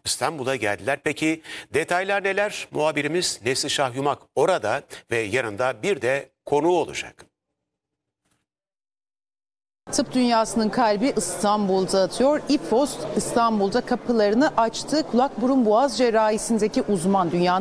İstanbul'a geldiler. Peki detaylar neler? Muhabirimiz Neslişah Yumak orada ve yanında bir de konuğu olacak. Tıp dünyasının kalbi İstanbul'da atıyor. İFOS İstanbul'da kapılarını açtı. Kulak burun boğaz cerrahisindeki uzman, dünyanın